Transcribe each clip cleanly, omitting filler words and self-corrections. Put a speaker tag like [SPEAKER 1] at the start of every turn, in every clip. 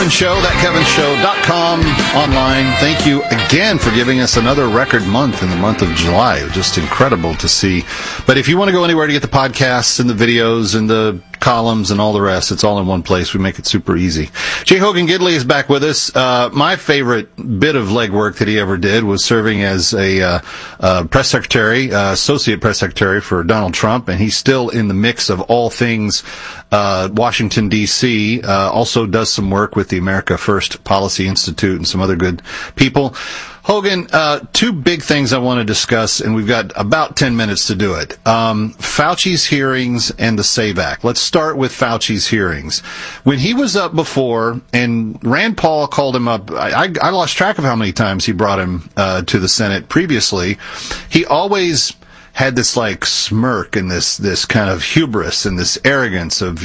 [SPEAKER 1] Kevin Show, thatkevinshow.com, online. Thank you again for giving us another record month in the month of July. Just incredible to see. But if you want to go anywhere to get the podcasts and the videos and the columns and all the rest, it's all in one place. We make it super easy. J. Hogan Gidley is back with us. My favorite bit of legwork that he ever did was serving as a press secretary, associate press secretary for Donald Trump, and he's still in the mix of all things Washington, D.C., also does some work with the America First Policy Institute and some other good people. Hogan, two big things I want to discuss, and we've got about 10 minutes to do it. Fauci's hearings and the SAVE Act. Let's start with Fauci's hearings. When he was up before, and Rand Paul called him up, I lost track of how many times he brought him to the Senate previously, he always had this like smirk and this kind of hubris and this arrogance of,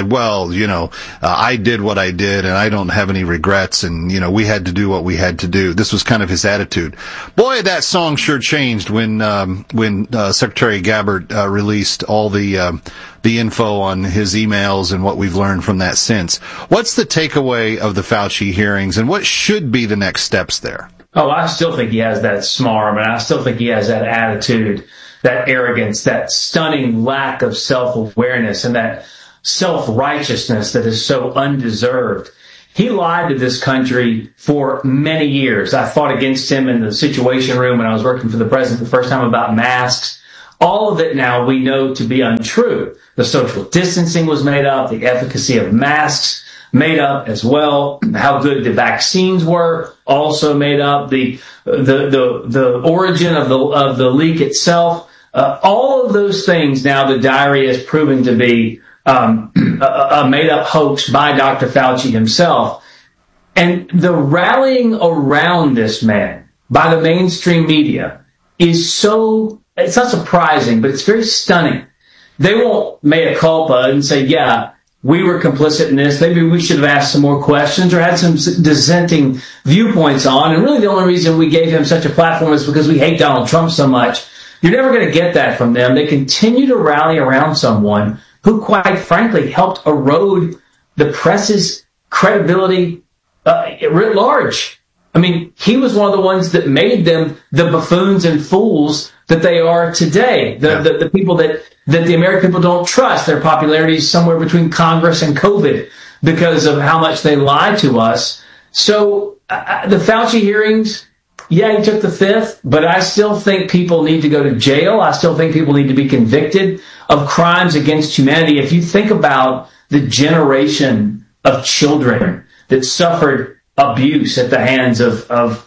[SPEAKER 1] I did what I did and I don't have any regrets, and, we had to do what we had to do. This was kind of his attitude. Boy, that song sure changed when Secretary Gabbard released all the info on his emails and what we've learned from that since. What's the takeaway of the Fauci hearings, and what should be the next steps there?
[SPEAKER 2] Oh, I still think he has that smarm, and I still think he has that attitude, that arrogance, that stunning lack of self-awareness, and that self-righteousness that is so undeserved. He lied to this country for many years. I fought against him in the Situation Room when I was working for the president the first time about masks. All of it now we know to be untrue. The social distancing was made up, the efficacy of masks made up as well, how good the vaccines were also made up, the origin of the leak itself. All of those things now the diary has proven to be a made-up hoax by Dr. Fauci himself. And the rallying around this man by the mainstream media is so, it's not surprising, but it's very stunning. They won't mea culpa and say, yeah, we were complicit in this. Maybe we should have asked some more questions or had some dissenting viewpoints on. And really the only reason we gave him such a platform is because we hate Donald Trump so much. You're never going to get that from them. They continue to rally around someone who, quite frankly, helped erode the press's credibility writ large. I mean, he was one of the ones that made them the buffoons and fools that they are today. The people that the American people don't trust. Their popularity is somewhere between Congress and COVID because of how much they lied to us. So the Fauci hearings, yeah, he took the fifth, but I still think people need to go to jail. I still think people need to be convicted of crimes against humanity. If you think about the generation of children that suffered abuse at the hands of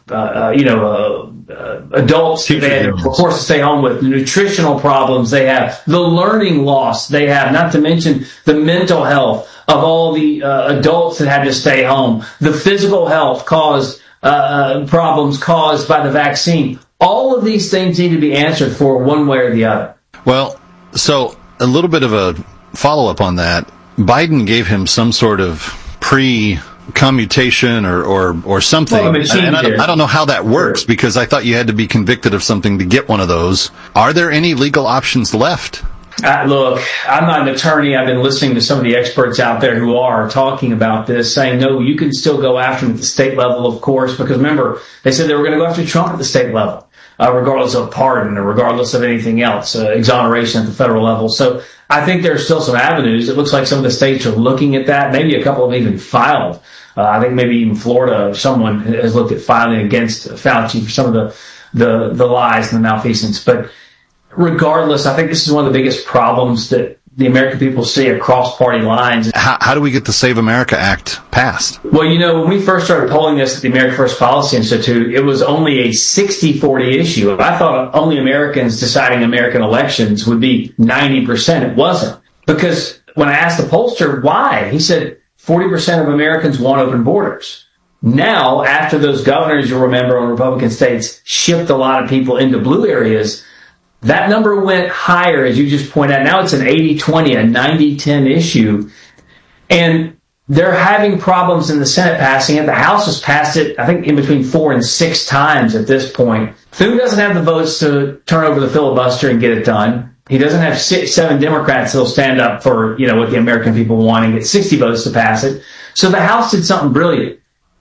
[SPEAKER 2] adults that they had were forced to stay home with, the nutritional problems they have, the learning loss they have, not to mention the mental health of all the adults that had to stay home, the physical health problems caused by the vaccine. All of these things need to be answered for one way or the other.
[SPEAKER 1] Well, so a little bit of a follow-up on that. Biden gave him some sort of pre-commutation or something. Well, and I don't know how that works, because I thought you had to be convicted of something to get one of those. Are there any legal options left?
[SPEAKER 2] Look, I'm not an attorney. I've been listening to some of the experts out there who are talking about this, saying, no, you can still go after him at the state level, of course, because remember, they said they were going to go after Trump at the state level, regardless of pardon or regardless of anything else, exoneration at the federal level. So I think there's still some avenues. It looks like some of the states are looking at that. Maybe a couple have even filed. I think maybe even Florida, someone has looked at filing against Fauci for some of the lies and the malfeasance. But regardless, I think this is one of the biggest problems that the American people see across party lines.
[SPEAKER 1] How do we get the Save America Act passed?
[SPEAKER 2] Well, when we first started polling this at the America First Policy Institute, it was only a 60-40 issue. I thought only Americans deciding American elections would be 90%. It wasn't. Because when I asked the pollster why, he said 40% of Americans want open borders. Now, after those governors, you'll remember, in Republican states shipped a lot of people into blue areas, that number went higher, as you just pointed out. Now it's an 80-20, a 90-10 issue. And they're having problems in the Senate passing it. The House has passed it, I think, in between 4 and 6 times at this point. Thune doesn't have the votes to turn over the filibuster and get it done. He doesn't have 7 Democrats that'll stand up for, what the American people want and get 60 votes to pass it. So the House did something brilliant.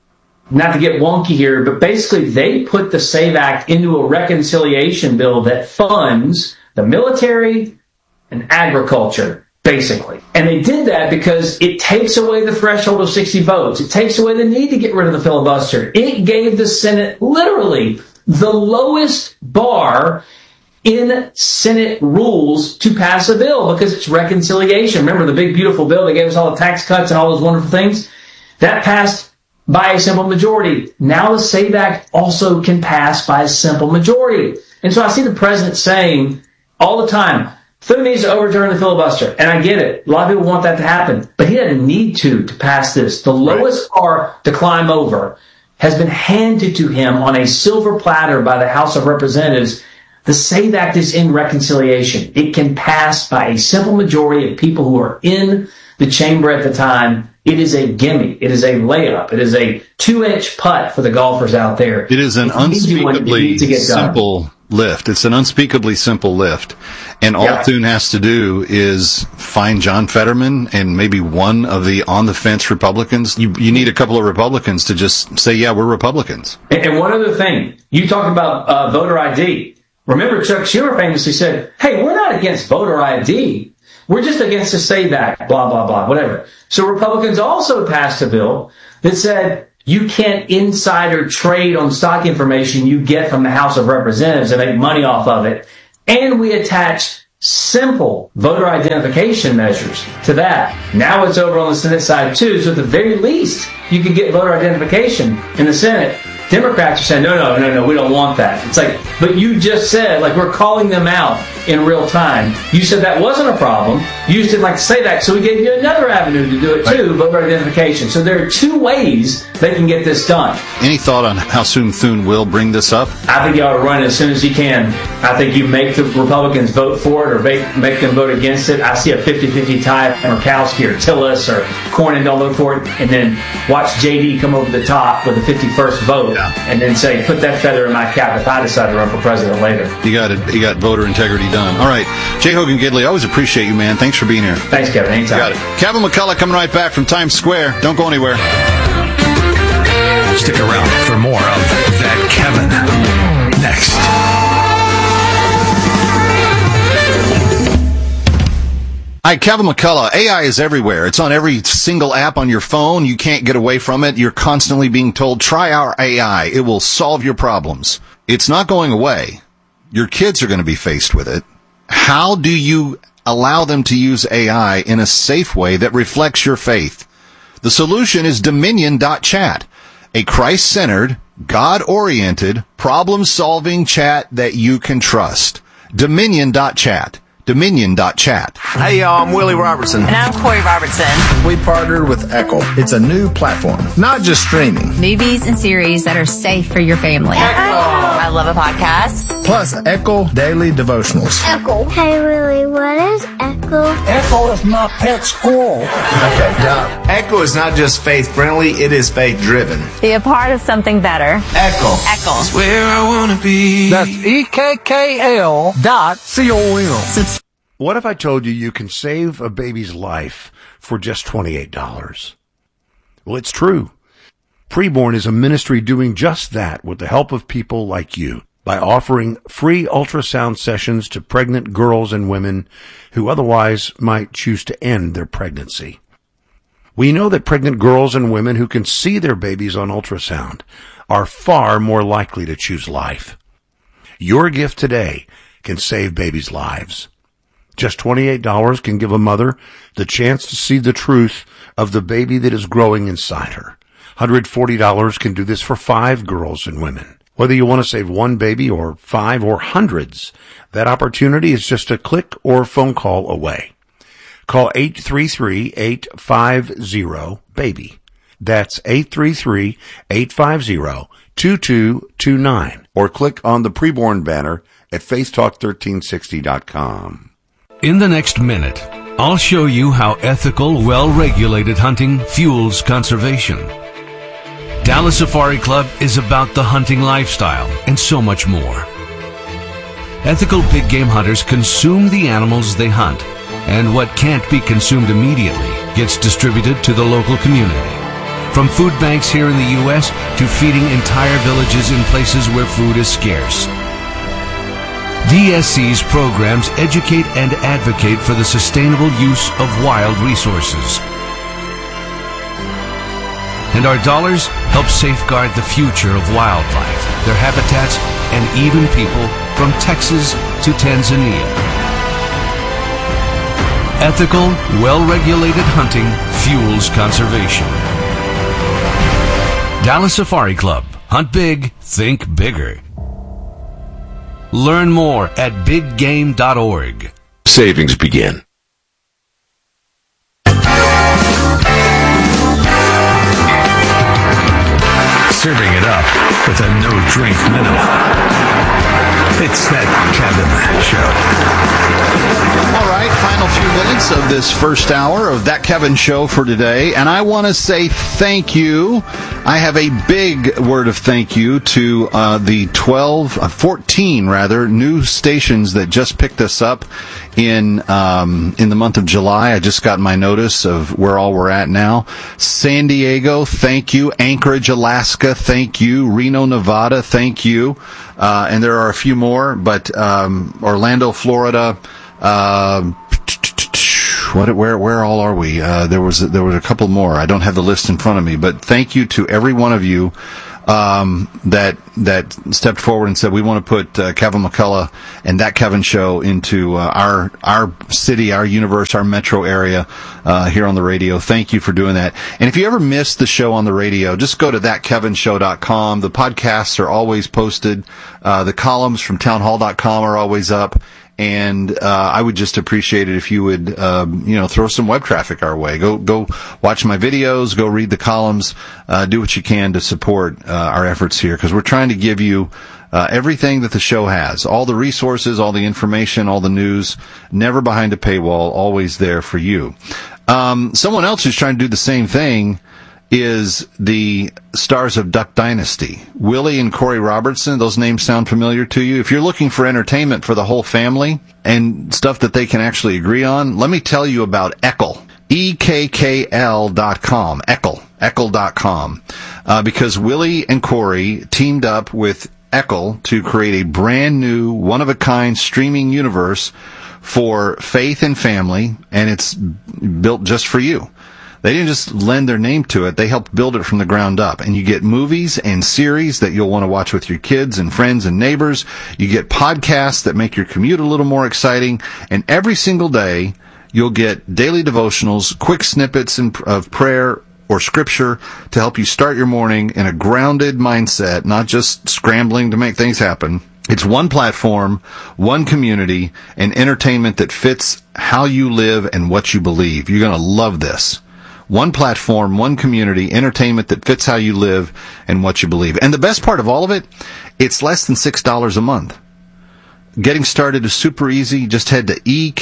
[SPEAKER 2] Not to get wonky here, but basically they put the SAVE Act into a reconciliation bill that funds the military and agriculture, basically. And they did that because it takes away the threshold of 60 votes. It takes away the need to get rid of the filibuster. It gave the Senate literally the lowest bar in Senate rules to pass a bill because it's reconciliation. Remember the big, beautiful bill that gave us all the tax cuts and all those wonderful things? That passed by a simple majority. Now the SAVE Act also can pass by a simple majority. And so I see the president saying all the time, Flynn needs to overturn the filibuster. And I get it. A lot of people want that to happen. But he doesn't need to pass this. The lowest bar to climb over has been handed to him on a silver platter by the House of Representatives. The SAVE Act is in reconciliation. It can pass by a simple majority of people who are in the chamber at the time. It is a gimme. It is a layup. It is a 2-inch putt for the golfers out there.
[SPEAKER 1] It is an unspeakably simple lift. It's an unspeakably simple lift. And all Thune has to do is find John Fetterman and maybe one of the on-the-fence Republicans. You need a couple of Republicans to just say, yeah, we're Republicans.
[SPEAKER 2] And one other thing. You talked about voter ID. Remember, Chuck Schumer famously said, hey, we're not against voter ID. We're just against the SAVE Act, blah, blah, blah, whatever. So Republicans also passed a bill that said you can't insider trade on stock information you get from the House of Representatives and make money off of it. And we attach simple voter identification measures to that. Now it's over on the Senate side too, so at the very least, you can get voter identification in the Senate. Democrats are saying, no, we don't want that. It's like, but you just said, like, we're calling them out in real time. You said that wasn't a problem. You just didn't like to say that, so we gave you another avenue to do it too, voter identification. So there are two ways they can get this done.
[SPEAKER 1] Any thought on how soon Thune will bring this up?
[SPEAKER 2] I think you ought to run it as soon as you can. I think you make the Republicans vote for it or make them vote against it. I see a 50-50 tie if Murkowski or Tillis or Cornyn don't vote for it, and then watch JD come over the top with the 51st vote. And then say, put that feather in my cap if I decide to run for president later.
[SPEAKER 1] You got it. You got voter integrity done. All right. J. Hogan Gidley, always appreciate you, man. Thanks for being here.
[SPEAKER 2] Thanks, Kevin. Anytime.
[SPEAKER 1] You got it. Kevin McCullough coming right back from Times Square. Don't go anywhere.
[SPEAKER 3] Stick around for more of That Kevin. Next.
[SPEAKER 1] Hi, Kevin McCullough. AI is everywhere. It's on every single app on your phone. You can't get away from it. You're constantly being told, try our AI. It will solve your problems. It's not going away. Your kids are going to be faced with it. How do you allow them to use AI in a safe way that reflects your faith? The solution is Dominion.chat, a Christ-centered, God-oriented, problem-solving chat that you can trust. Dominion.chat. Dominion.chat.
[SPEAKER 4] Hey, y'all, I'm Willie Robertson.
[SPEAKER 5] And I'm Corey Robertson.
[SPEAKER 6] We partnered with Echo. It's a new platform, not just streaming.
[SPEAKER 5] Movies and series that are safe for your family. Echo. I love a podcast.
[SPEAKER 6] Plus, Echo Daily Devotionals.
[SPEAKER 7] Echo. Hey, Willie, what is Echo?
[SPEAKER 8] Echo is my pet squirrel.
[SPEAKER 6] Okay, yeah.
[SPEAKER 4] Echo is not just faith-friendly, it is faith-driven.
[SPEAKER 5] Be a part of something better.
[SPEAKER 4] Echo.
[SPEAKER 5] Echo.
[SPEAKER 3] It's where I want to be.
[SPEAKER 8] That's EKKL.com.
[SPEAKER 9] What if I told you you can save a baby's life for just $28? Well, it's true. Preborn is a ministry doing just that with the help of people like you by offering free ultrasound sessions to pregnant girls and women who otherwise might choose to end their pregnancy. We know that pregnant girls and women who can see their babies on ultrasound are far more likely to choose life. Your gift today can save babies' lives. Just $28 can give a mother the chance to see the truth of the baby that is growing inside her. $140 can do this for 5 girls and women. Whether you want to save one baby or 5 or hundreds, that opportunity is just a click or phone call away. Call 833-850-BABY. That's 833-850-2229. Or click on the Preborn banner at faithtalk1360.com.
[SPEAKER 3] In the next minute, I'll show you how ethical, well-regulated hunting fuels conservation. Dallas Safari Club is about the hunting lifestyle and so much more. Ethical big game hunters consume the animals they hunt, and what can't be consumed immediately gets distributed to the local community. from food banks here in the U.S. to feeding entire villages in places where food is scarce. DSC's programs educate and advocate for the sustainable use of wild resources. And our dollars help safeguard the future of wildlife, their habitats, and even people from Texas to Tanzania. Ethical, well-regulated hunting fuels conservation. Dallas Safari Club. Hunt big, think bigger. Learn more at biggame.org.
[SPEAKER 10] Savings begin.
[SPEAKER 11] Serving it up with a no-drink minimum. It's that Kevin Show.
[SPEAKER 1] All right, final few minutes of this first hour of That Kevin Show for today, and I want to say thank you. I have a big word of thank you to the 14 new stations that just picked us up in the month of July. I just got my notice of where all we're at now. San Diego, thank you. Anchorage, Alaska, thank you. Reno, Nevada, thank you. And there are a few more, but Orlando, Florida. Where all are we? There was a couple more. I don't have the list in front of me, but thank you to every one of you that stepped forward and said we want to put Kevin McCullough and That Kevin Show into our city, our universe, our metro area here on the radio. Thank you for doing that. And if you ever missed the show on the radio, just go to thatkevinshow.com. The podcasts are always posted. The columns from townhall.com are always up. And I would just appreciate it if you would, throw some web traffic our way. Go watch my videos. Go read the columns. Do what you can to support our efforts here, because we're trying to give you everything that the show has, all the resources, all the information, all the news, never behind a paywall, always there for you. Someone else who's trying to do the same thing is the stars of Duck Dynasty. Willie and Corey Robertson, those names sound familiar to you? If you're looking for entertainment for the whole family and stuff that they can actually agree on, let me tell you about Eckl. EKKL.com. Eckl.com. Because Willie and Corey teamed up with Eckl to create a brand new, one-of-a-kind streaming universe for faith and family, and it's built just for you. They didn't just lend their name to it. They helped build it from the ground up. And you get movies and series that you'll want to watch with your kids and friends and neighbors. You get podcasts that make your commute a little more exciting. And every single day, you'll get daily devotionals, quick snippets of prayer or scripture to help you start your morning in a grounded mindset, not just scrambling to make things happen. It's one platform, one community, and entertainment that fits how you live and what you believe. You're going to love this. One platform, one community, entertainment that fits how you live and what you believe. And the best part of all of it, it's less than $6 a month. Getting started is super easy. Just head to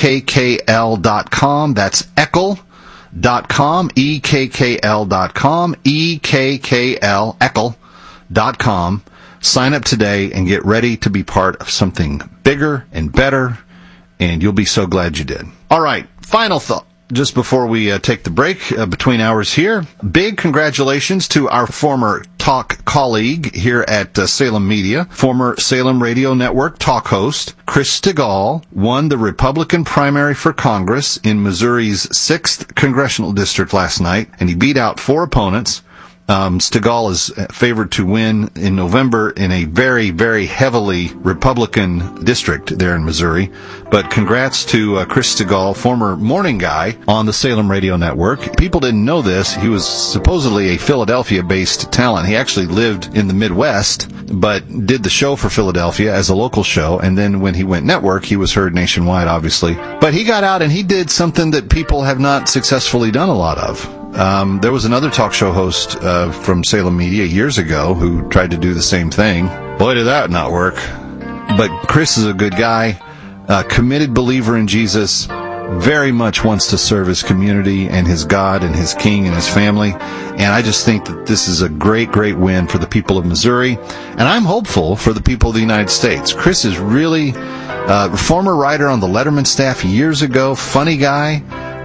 [SPEAKER 1] EKKL.com. That's Eckl.com, EKKL.com, EKKL, Eckl.com. Sign up today and get ready to be part of something bigger and better, and you'll be so glad you did. All right, final thought. Just before we take the break between hours here, big congratulations to our former talk colleague here at Salem Media, former Salem Radio Network talk host, Chris Stigall, won the Republican primary for Congress in Missouri's 6th Congressional District last night, and he beat out 4 opponents. Stigall is favored to win in November in a very, very heavily Republican district there in Missouri. But congrats to Chris Stigall, former morning guy on the Salem Radio Network. People didn't know this. He was supposedly a Philadelphia-based talent. He actually lived in the Midwest, but did the show for Philadelphia as a local show. And then when he went network, he was heard nationwide, obviously. But he got out and he did something that people have not successfully done a lot of. There was another talk show host from Salem Media years ago who tried to do the same thing. Boy, did that not work. But Chris is a good guy, committed believer in Jesus, very much wants to serve his community and his God and his King and his family. And I just think that this is a great, great win for the people of Missouri. And I'm hopeful for the people of the United States. Chris is really a former writer on the Letterman staff years ago, funny guy.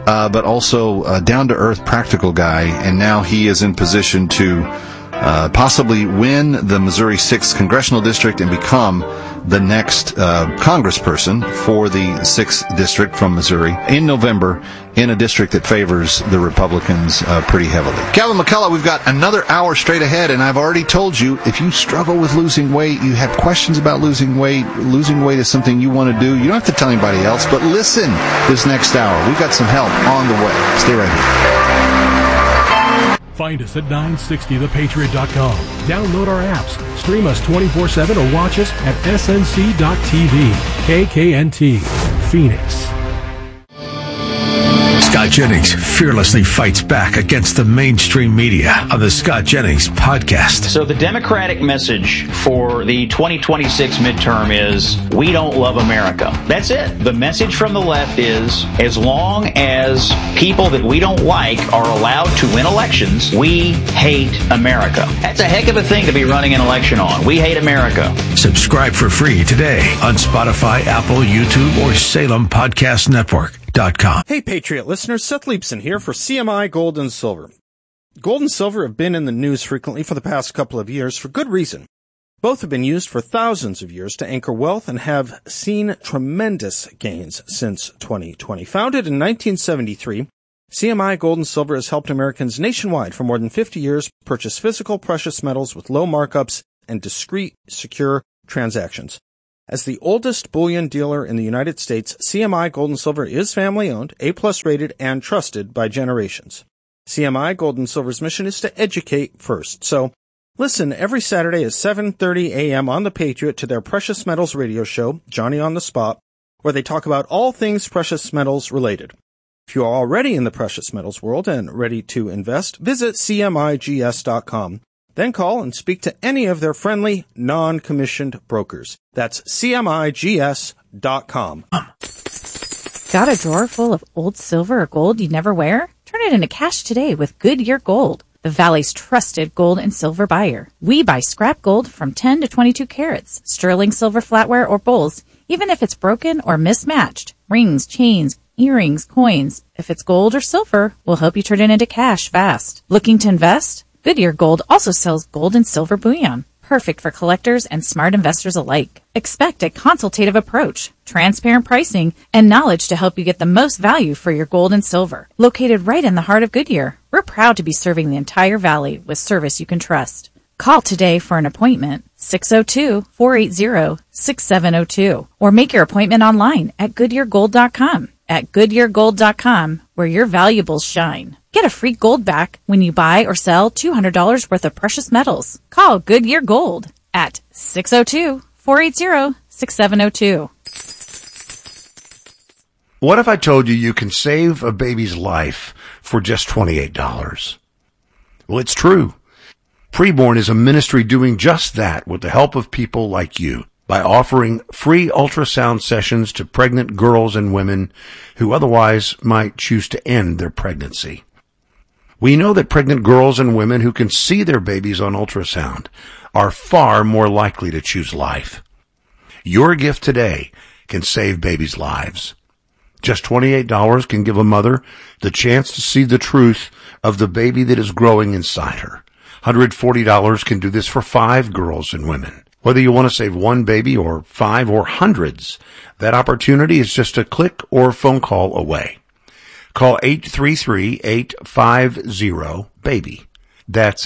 [SPEAKER 1] but also a down-to-earth, practical guy, and now he is in position to possibly win the Missouri 6th Congressional District and become the next congressperson for the 6th District from Missouri in November in a district that favors the Republicans pretty heavily. Calvin McCullough, we've got another hour straight ahead, and I've already told you, if you struggle with losing weight, you have questions about losing weight is something you want to do, you don't have to tell anybody else, but listen this next hour. We've got some help on the way. Stay right here.
[SPEAKER 10] Find us at 960thepatriot.com. Download our apps, stream us 24/7, or watch us at snc.tv. KKNT, Phoenix.
[SPEAKER 11] Scott Jennings fearlessly fights back against the mainstream media on the Scott Jennings podcast.
[SPEAKER 12] So the Democratic message for the 2026 midterm is, we don't love America. That's it. The message from the left is, as long as people that we don't like are allowed to win elections, we hate America. That's a heck of a thing to be running an election on. We hate America.
[SPEAKER 11] Subscribe for free today on Spotify, Apple, YouTube, or SalemPodcastNetwork.com.
[SPEAKER 13] Hey, Patriot listeners, Seth Leibson here for CMI Gold and Silver. Gold and silver have been in the news frequently for the past couple of years for good reason. Both have been used for thousands of years to anchor wealth and have seen tremendous gains since 2020. Founded in 1973, CMI Gold and Silver has helped Americans nationwide for more than 50 years purchase physical precious metals with low markups and discreet, secure transactions. As the oldest bullion dealer in the United States, CMI Gold and Silver is family-owned, A+ rated, and trusted by generations. CMI Gold and Silver's mission is to educate first. So listen every Saturday at 7:30 a.m. on The Patriot to their Precious Metals radio show, Johnny on the Spot, where they talk about all things precious metals related. If you are already in the precious metals world and ready to invest, visit CMIGS.com. Then call and speak to any of their friendly, non-commissioned brokers. That's CMIGS.com.
[SPEAKER 14] Got a drawer full of old silver or gold you never wear? Turn it into cash today with Goodyear Gold, the Valley's trusted gold and silver buyer. We buy scrap gold from 10 to 22 carats, sterling silver flatware or bowls, even if it's broken or mismatched. Rings, chains, earrings, coins. If it's gold or silver, we'll help you turn it into cash fast. Looking to invest? Goodyear Gold also sells gold and silver bullion, perfect for collectors and smart investors alike. Expect a consultative approach, transparent pricing, and knowledge to help you get the most value for your gold and silver. Located right in the heart of Goodyear, we're proud to be serving the entire valley with service you can trust. Call today for an appointment, 602-480-6702, or make your appointment online at GoodyearGold.com. At GoodyearGold.com, where your valuables shine. Get a free gold back when you buy or sell $200 worth of precious metals. Call Goodyear Gold at 602-480-6702.
[SPEAKER 9] What if I told you you can save a baby's life for just $28? Well, it's true. Preborn is a ministry doing just that with the help of people like you, by offering free ultrasound sessions to pregnant girls and women who otherwise might choose to end their pregnancy. We know that pregnant girls and women who can see their babies on ultrasound are far more likely to choose life. Your gift today can save babies' lives. Just $28 can give a mother the chance to see the truth of the baby that is growing inside her. $140 can do this for 5 girls and women. Whether you want to save one baby or 5 or hundreds, that opportunity is just a click or phone call away. Call 833-850-BABY. That's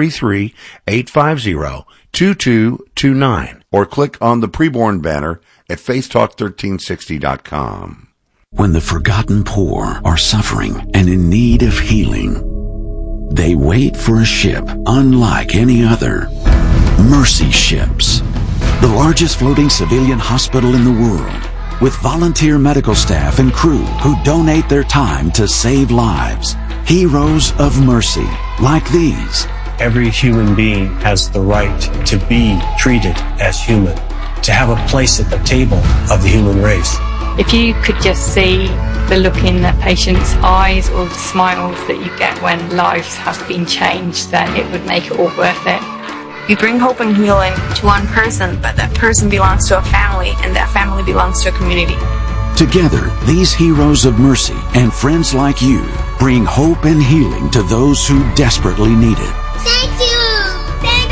[SPEAKER 9] 833-850-2229. Or click on the Preborn banner at faithtalk1360.com.
[SPEAKER 15] When the forgotten poor are suffering and in need of healing, they wait for a ship unlike any other. Mercy Ships, the largest floating civilian hospital in the world, with volunteer medical staff and crew who donate their time to save lives. Heroes of mercy, like these.
[SPEAKER 16] Every human being has the right to be treated as human, to have a place at the table of the human race.
[SPEAKER 17] If you could just see the look in that patient's eyes or the smiles that you get when lives have been changed, then it would make it all worth it.
[SPEAKER 18] We bring hope and healing to one person, but that person belongs to a family, and that family belongs to a community.
[SPEAKER 15] Together, these heroes of mercy and friends like you bring hope and healing to those who desperately need it.
[SPEAKER 7] Thank you! Thank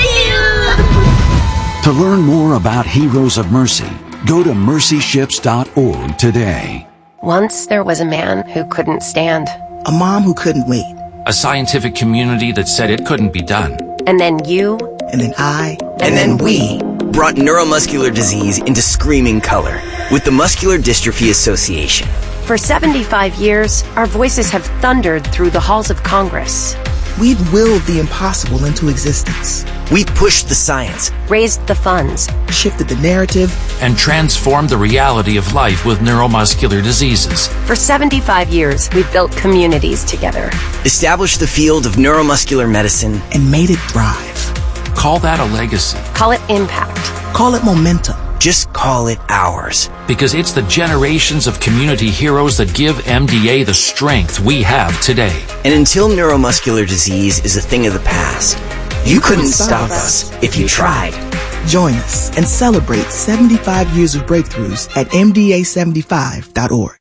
[SPEAKER 7] you!
[SPEAKER 15] To learn more about Heroes of Mercy, go to mercyships.org today.
[SPEAKER 18] Once there was a man who couldn't stand.
[SPEAKER 19] A mom who couldn't wait.
[SPEAKER 20] A scientific community that said it couldn't be done.
[SPEAKER 18] And then you.
[SPEAKER 19] And then I.
[SPEAKER 21] And then we brought neuromuscular disease into screaming color with the Muscular Dystrophy Association.
[SPEAKER 18] For 75 years, our voices have thundered through the halls of Congress.
[SPEAKER 19] We've willed the impossible into existence.
[SPEAKER 21] We pushed the science,
[SPEAKER 18] raised the funds,
[SPEAKER 19] shifted the narrative,
[SPEAKER 20] and transformed the reality of life with neuromuscular diseases.
[SPEAKER 18] For 75 years, we've built communities together,
[SPEAKER 21] established the field of neuromuscular medicine,
[SPEAKER 19] and made it thrive.
[SPEAKER 20] Call that a legacy.
[SPEAKER 18] Call it impact.
[SPEAKER 19] Call it momentum.
[SPEAKER 21] Just call it ours.
[SPEAKER 20] Because it's the generations of community heroes that give MDA the strength we have today.
[SPEAKER 21] And until neuromuscular disease is a thing of the past, you couldn't stop us if you tried.
[SPEAKER 19] Join us and celebrate 75 years of breakthroughs at MDA75.org.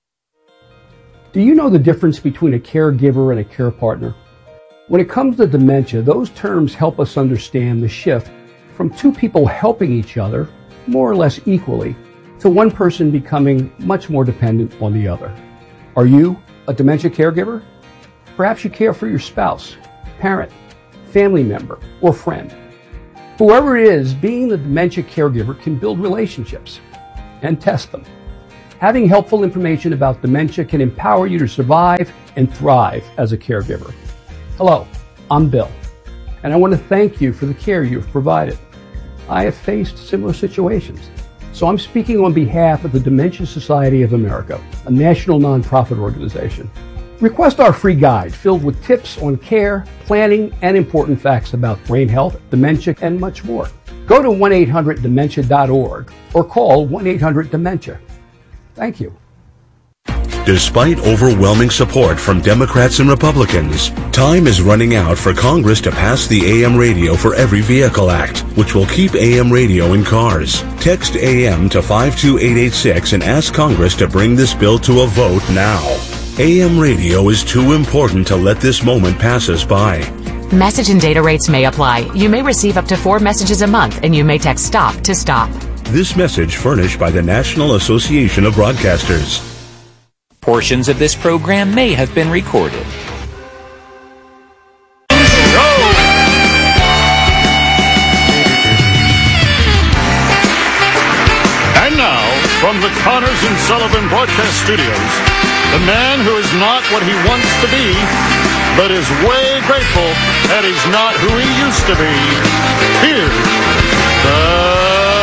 [SPEAKER 22] Do you know the difference between a caregiver and a care partner? When it comes to dementia, those terms help us understand the shift from two people helping each other more or less equally to one person becoming much more dependent on the other. Are you a dementia caregiver? Perhaps you care for your spouse, parent, family member, or friend. Whoever it is, being the dementia caregiver can build relationships and test them. Having helpful information about dementia can empower you to survive and thrive as a caregiver. Hello, I'm Bill, and I want to thank you for the care you've provided. I have faced similar situations, so I'm speaking on behalf of the Dementia Society of America, a national nonprofit organization. Request our free guide filled with tips on care, planning, and important facts about brain health, dementia, and much more. Go to 1-800-DEMENTIA.org or call 1-800-DEMENTIA. Thank you.
[SPEAKER 23] Despite overwhelming support from Democrats and Republicans, time is running out for Congress to pass the AM Radio for Every Vehicle Act, which will keep AM radio in cars. Text AM to 52886 and ask Congress to bring this bill to a vote now. AM radio is too important to let this moment pass us by.
[SPEAKER 24] Message and data rates may apply. You may receive up to 4 messages a month, and you may text STOP to STOP.
[SPEAKER 23] This message furnished by the National Association of Broadcasters.
[SPEAKER 25] Portions of this program may have been recorded.
[SPEAKER 1] And now, from the Connors and Sullivan Broadcast Studios, the man who is not what he wants to be, but is way grateful that he's not who he used to be. Here's the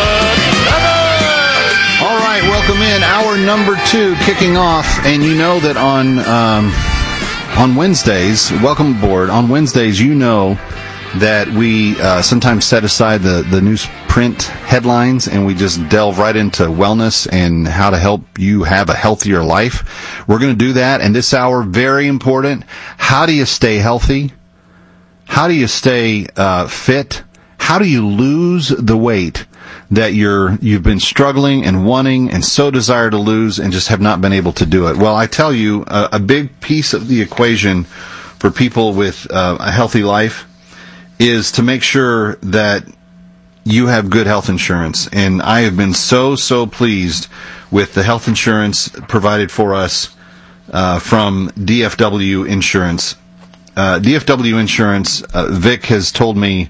[SPEAKER 1] All right, welcome in. Hour number 2 kicking off, and you know that on Wednesdays, welcome aboard. On Wednesdays, you know that we sometimes set aside the newsprint headlines and we just delve right into wellness and how to help you have a healthier life. We're going to do that, and this hour, very important. How do you stay healthy? How do you stay fit? How do you lose the weight that you've been struggling and wanting and so desire to lose and just have not been able to do it? Well, I tell you, a big piece of the equation for people with a healthy life is to make sure that you have good health insurance. And I have been so pleased with the health insurance provided for us from DFW Insurance. DFW Insurance, Vic has told me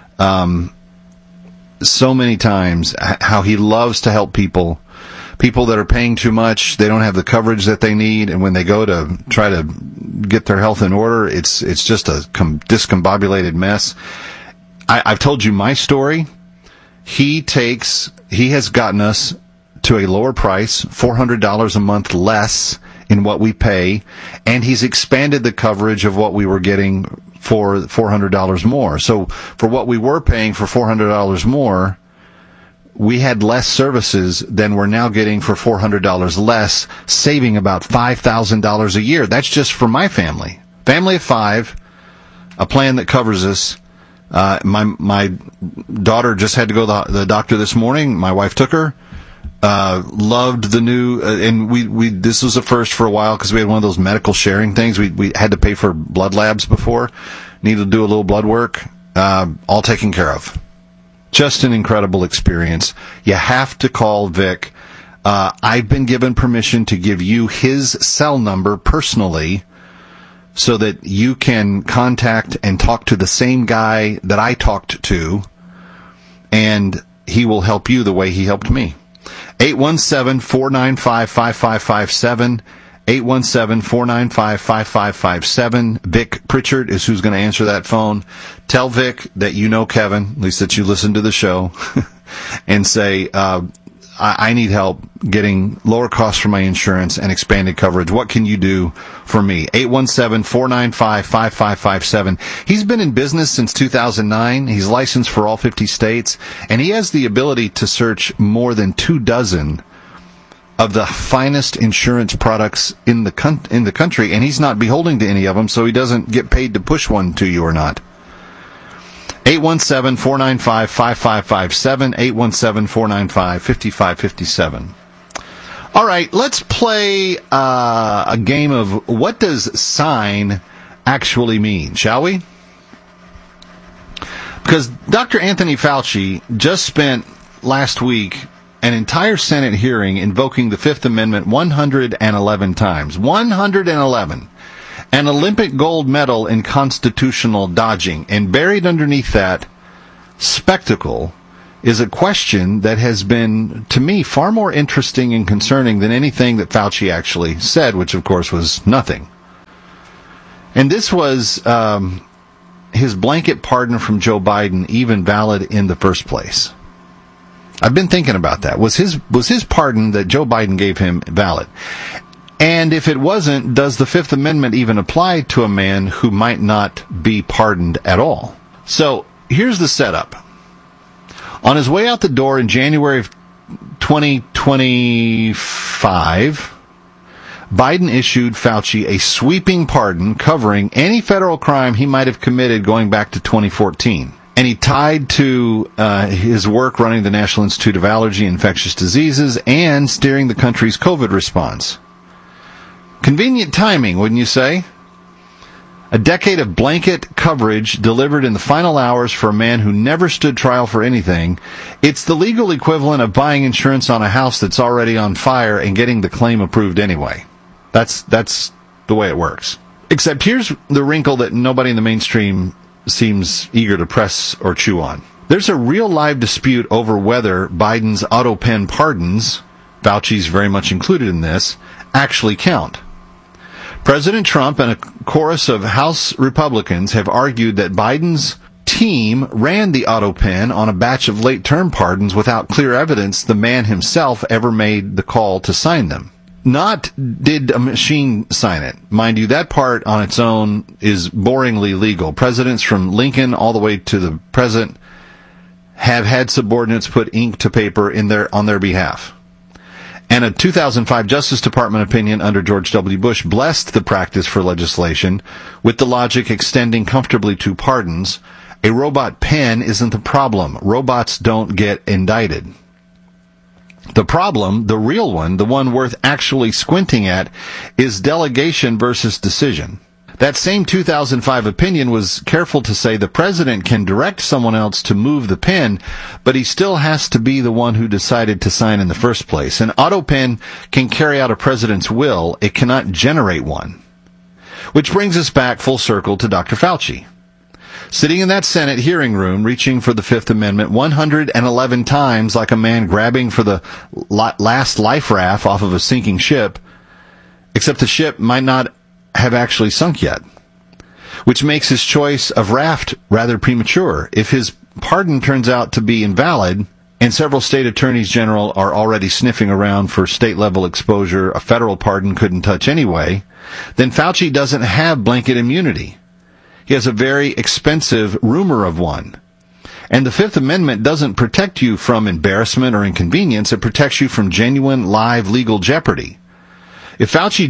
[SPEAKER 1] so many times how he loves to help people that are paying too much. They don't have the coverage that they need, and when they go to try to get their health in order, it's just a discombobulated mess. I've told you my story. He has gotten us to a lower price, $400 a month less in what we pay, and he's expanded the coverage of what we were getting for $400 more. So for what we were paying for $400 more, we had less services than we're now getting for $400 less, saving about $5,000 a year. That's just for my family. Family of 5, a plan that covers us. My daughter just had to go to the doctor this morning. My wife took her. Loved the new, and we this was a first for a while because we had one of those medical sharing things. We had to pay for blood labs before, needed to do a little blood work, all taken care of. Just an incredible experience. You have to call Vic. I've been given permission to give you his cell number personally so that you can contact and talk to the same guy that I talked to, and he will help you the way he helped me. 817-495-5557. 817-495-5557. Vic Pritchard is who's going to answer that phone. Tell Vic that you know Kevin, at least that you listen to the show, and say, I need help getting lower costs for my insurance and expanded coverage. What can you do for me? 817-495-5557. He's been in business since 2009. He's licensed for all 50 states, and he has the ability to search more than 24 of the finest insurance products in the country, and he's not beholden to any of them, so he doesn't get paid to push one to you or not. 817-495-5557, 817-495-5557. All right, let's play a game of what does sign actually mean, shall we? Because Dr. Anthony Fauci just spent last week an entire Senate hearing invoking the Fifth Amendment 111 times. 111. An Olympic gold medal in constitutional dodging. And buried underneath that spectacle is a question that has been, to me, far more interesting and concerning than anything that Fauci actually said, which, of course, was nothing. And this was his blanket pardon from Joe Biden even valid in the first place? I've been thinking about that. Was his pardon that Joe Biden gave him valid? And if it wasn't, does the Fifth Amendment even apply to a man who might not be pardoned at all? So here's the setup. On his way out the door in January of 2025, Biden issued Fauci a sweeping pardon covering any federal crime he might have committed going back to 2014. And he tied to his work running the National Institute of Allergy and Infectious Diseases and steering the country's COVID response. Convenient timing, wouldn't you say? A decade of blanket coverage delivered in the final hours for a man who never stood trial for anything. It's the legal equivalent of buying insurance on a house that's already on fire and getting the claim approved anyway. That's the way it works. Except here's the wrinkle that nobody in the mainstream seems eager to press or chew on. There's a real live dispute over whether Biden's auto pen pardons, Fauci's very much included in this, actually count. President Trump and a chorus of House Republicans have argued that Biden's team ran the auto pen on a batch of late-term pardons without clear evidence the man himself ever made the call to sign them. Not did a machine sign it. Mind you, that part on its own is boringly legal. Presidents from Lincoln all the way to the present have had subordinates put ink to paper on their behalf. And a 2005 Justice Department opinion under George W. Bush blessed the practice for legislation, with the logic extending comfortably to pardons. A robot pen isn't the problem. Robots don't get indicted. The problem, the real one, the one worth actually squinting at, is delegation versus decision. That same 2005 opinion was careful to say the president can direct someone else to move the pen, but he still has to be the one who decided to sign in the first place. An auto pen can carry out a president's will. It cannot generate one. Which brings us back full circle to Dr. Fauci. Sitting in that Senate hearing room, reaching for the Fifth Amendment 111 times like a man grabbing for the last life raft off of a sinking ship, except the ship might not have actually sunk yet, which makes his choice of raft rather premature. If his pardon turns out to be invalid, and several state attorneys general are already sniffing around for state-level exposure a federal pardon couldn't touch anyway, then Fauci doesn't have blanket immunity. He has a very expensive rumor of one. And the Fifth Amendment doesn't protect you from embarrassment or inconvenience. It protects you from genuine, live legal jeopardy. If Fauci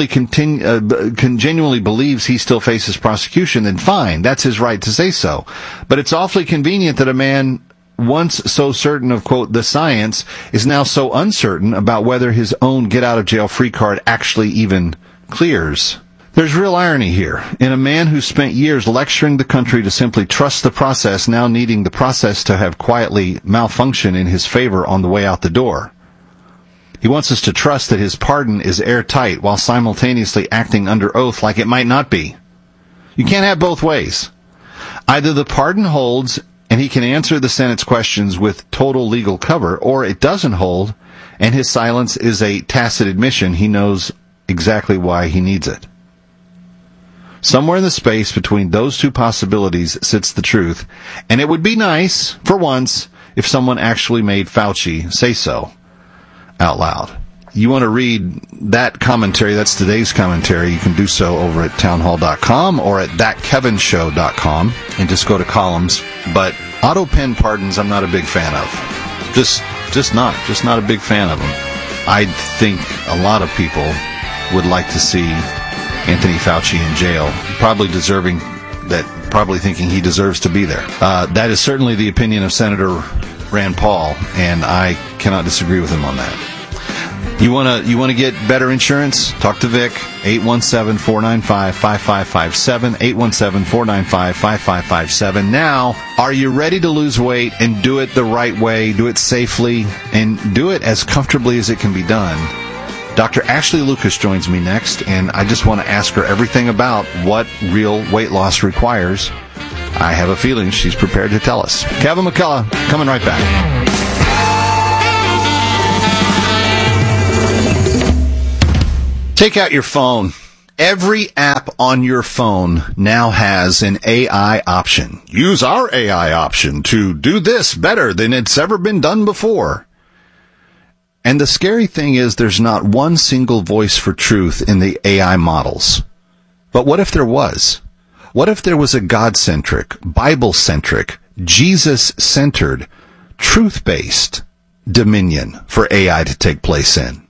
[SPEAKER 1] genuinely believes he still faces prosecution, then fine, that's his right to say so. But it's awfully convenient that a man once so certain of, quote, the science, is now so uncertain about whether his own get-out-of-jail-free card actually even clears. There's real irony here in a man who spent years lecturing the country to simply trust the process, now needing the process to have quietly malfunction in his favor on the way out the door. He wants us to trust that his pardon is airtight while simultaneously acting under oath like it might not be. You can't have both ways. Either the pardon holds and he can answer the Senate's questions with total legal cover, or it doesn't hold and his silence is a tacit admission he knows exactly why he needs it. Somewhere in the space between those two possibilities sits the truth, and it would be nice, for once, if someone actually made Fauci say so out loud. You want to read that commentary, that's today's commentary, you can do so over at townhall.com or at thatkevinshow.com and just go to columns. But auto pen pardons I'm not a big fan of. Just not a big fan of them. I think a lot of people would like to see Anthony Fauci in jail, probably thinking he deserves to be there. That is certainly the opinion of Senator Rand Paul, and I cannot disagree with him on that. You want to get better insurance? Talk to Vic, 817-495-5557, 817-495-5557. Now, are you ready to lose weight and do it the right way, do it safely, and do it as comfortably as it can be done? Dr. Ashley Lucas joins me next, and I just want to ask her everything about what real weight loss requires. I have a feeling she's prepared to tell us. Kevin McCullough, coming right back. Take out your phone. Every app on your phone now has an AI option. Use our AI option to do this better than it's ever been done before. And the scary thing is there's not one single voice for truth in the AI models. But what if there was? What if there was a God-centric, Bible-centric, Jesus-centered, truth-based dominion for AI to take place in?